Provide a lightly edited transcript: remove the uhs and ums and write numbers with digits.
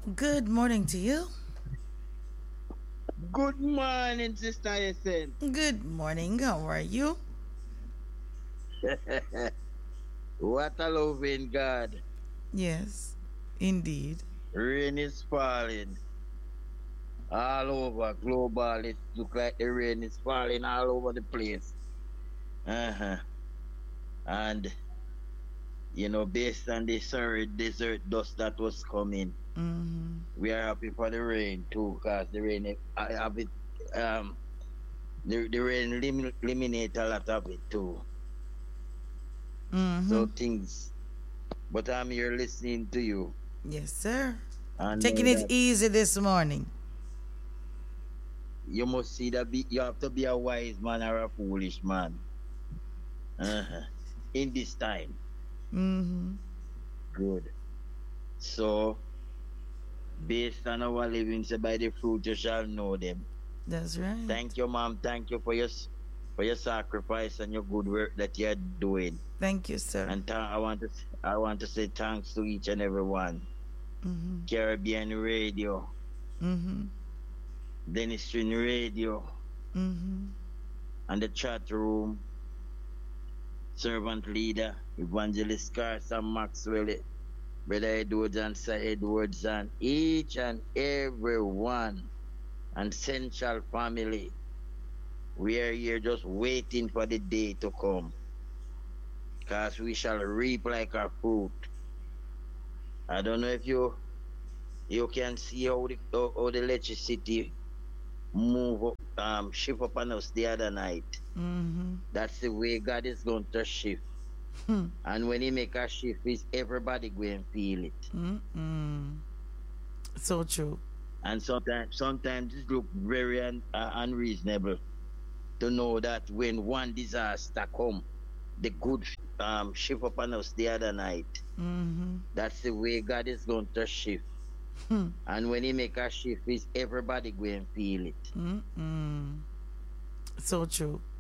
Good morning to you. Good morning, Sister Essence. Good morning. How are you? What a loving God. Yes, indeed. Rain is falling all over. Global, it look like the rain is falling all over the place. Uh-huh. And, based on the sorry desert dust that was coming, Mm-hmm. we are happy for the rain too, because the rain, I have it, um, the rain eliminate a lot of it too. Mm-hmm. So things, but I'm here listening to you Yes, sir. and Taking know it that easy this morning. you must see that you have to be a wise man or a foolish man. Uh-huh. In this time. Mm-hmm. Good. So, based on our living, say by the fruit you shall know them. That's right. Thank you, mom. Thank you for your sacrifice and your good work that you're doing. Thank you, sir. And I want to say thanks to each and every one. Mm-hmm. Caribbean Radio, Mm-hmm. Dennis String Radio, Mm-hmm. and the chat room, servant leader, evangelist Carson Maxwell, Brother Edwards and Sir Edwards and each and every one and Central family. We are here just waiting for the day to come. Because we shall reap like our fruit. I don't know if you can see how the electricity move up, shift upon us the other night. Mm-hmm. That's the way God is going to shift. And when he make a shift, is everybody going to feel it. Mm-mm. So true. And sometimes it look very unreasonable to know that when one disaster come, the good shift upon us the other night. Mm-hmm. That's the way God is going to shift. And when he make a shift, is everybody going to feel it. Mm-mm. So true.